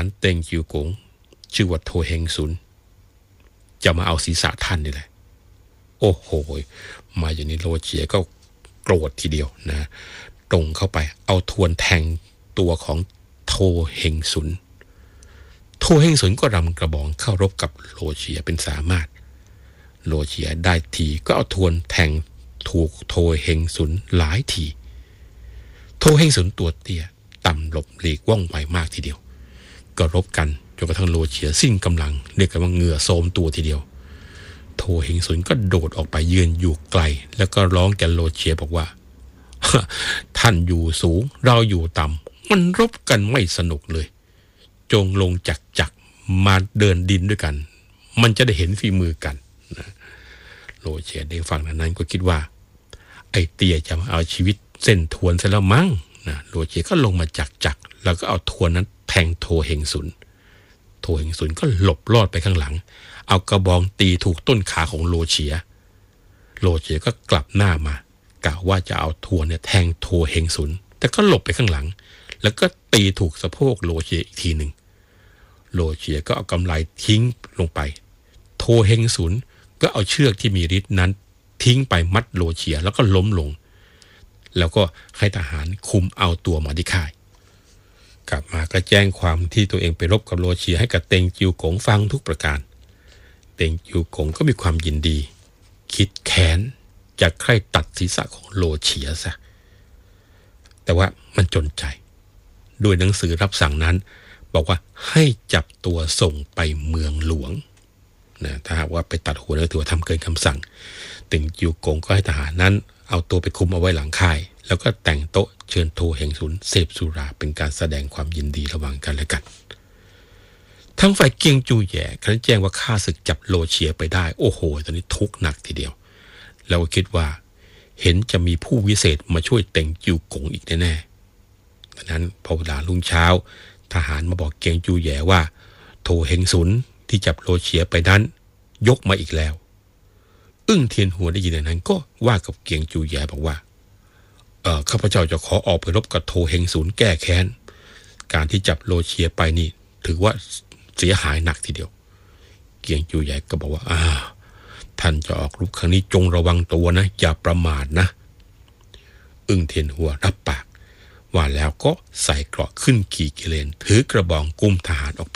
ารเต็งจิวกงชื่อว่าโทเฮงซุนจะมาเอาศีรษะท่านนี่แหละโอ้โหมาอย่างนี้โลเจียก็โกรธทีเดียวนะตรงเข้าไปเอาทวนแทงตัวของโทเฮงซุนโทเฮงซุนก็รำกระบองเข้ารบกับโลเจียเป็นสามารถโลเจียได้ทีก็เอาทวนแทงถูกโทเฮงซุนหลายทีโทเฮงซุนตัวเตี้ยต่ำหลบหลีกว่องไวมากทีเดียวก็รบกันจนกระทั่งโลเจียสิ้นกำลังเรียกกันว่าเหงื่อโทมตัวทีเดียวโทเฮงซุนก็โดดออกไปยืนอยู่ไกลแล้วก็ร้องแกโลเจียบอกว่า ท่านอยู่สูงเราอยู่ต่ำมันรบกันไม่สนุกเลยจงลงจากจักรมาเดินดินด้วยกันมันจะได้เห็นฝีมือกันนะโลเจียได้ฟังนั้นก็คิดว่าไอ้เตี้ยจะมาเอาชีวิตเส้นทวนซะแล้วมั้งนะโลเจียก็ลงมาจากจักรแล้วก็เอาทวนนั้นแทงโทเฮงซุนโทเฮงซุนก็หลบรอดไปข้างหลังเอากระบองตีถูกต้นขาของโลเจียก็กลับหน้ามากะว่าจะเอาทวนเนี่ยแทงโทเฮงซุนแต่ก็หลบไปข้างหลังแล้วก็ตีถูกสะโพกโลเจียอีกทีหนึ่งโลเจียก็เอากำไลทิ้งลงไปโทเฮงซุนก็เอาเชือกที่มีฤทธิ์นั้นทิ้งไปมัดโลเจียแล้วก็ล้มลงแล้วก็ให้ทหารคุมเอาตัวมาที่ค่ายกลับมาก็แจ้งความที่ตัวเองไปรบกับโลเจียให้กับเต็งจิวกงฟังทุกประการเต็งจิวกงก็มีความยินดีคิดแค้นจะใคร่ตัดศีรษะของโลเจียซะแต่ว่ามันจนใจด้วยหนังสือรับสั่งนั้นบอกว่าให้จับตัวส่งไปเมืองหลวงนะถ้าหากว่าไปตัดหัวแล้วถือว่าทำเกินคำสั่งเต็งจิวกงก็ให้ทหารนั้นเอาตัวไปคุมเอาไว้หลังค่ายแล้วก็แต่งโต๊ะเชิญโทเฮงซุนเสพสุราเป็นการแสดงความยินดีระหว่างกันและกันทั้งฝ่ายเกียงจูแย่ครั้นแจ้งว่าข้าศึกจับโลเฉียไปได้โอ้โหตอนนี้ทุกข์หนักทีเดียวแล้วก็คิดว่าเห็นจะมีผู้วิเศษมาช่วยเต็งจิวกงอีกแน่ๆดังนั้นพอเวลารุ่งเช้าทหารมาบอกเกียงจูแย่ว่าโทเฮงซุนที่จับโลเฉียไปนั้นยกมาอีกแล้วอึ้งเทียนหัวได้ยินอย่างนั้นก็ว่ากับเกียงจูแย่บอกว่าข้าพเจ้าจะขอออกไปรบกับโทเฮงซุนแก้แค้นการที่จับโลเฉียไปนี่ถือว่าเสียหายหนักทีเดียวเกียงจูแย่ก็บอกว่าท่านจะออกรบครั้งนี้จงระวังตัวนะอย่าประมาทนะอึ้งเทียนหัวรับปากว่าแล้วก็ใส่เกราะขึ้นขี่กิเลนถือกระบองกุมทหารออกไป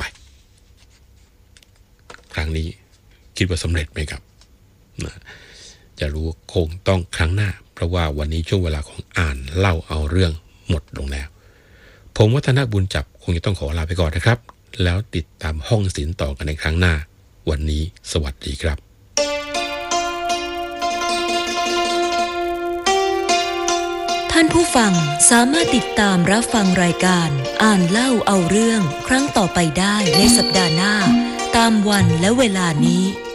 ครั้งนี้คิดว่าสำเร็จไหมครับจะรู้คงต้องครั้งหน้าเพราะว่าวันนี้ช่วงเวลาของอ่านเล่าเอาเรื่องหมดลงแล้วผมวัฒนบุญจับคงจะต้องขอลาไปก่อนนะครับแล้วติดตามห้องศิลป์ต่อกันในครั้งหน้าวันนี้สวัสดีครับท่านผู้ฟังสามารถติดตามรับฟังรายการอ่านเล่าเอาเรื่องครั้งต่อไปได้ในสัปดาห์หน้าตามวันและเวลานี้